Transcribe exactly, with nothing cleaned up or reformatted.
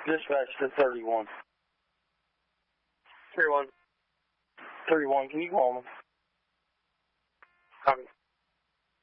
Dispatch to thirty-one. thirty-one. thirty-one, can you call me? Copy.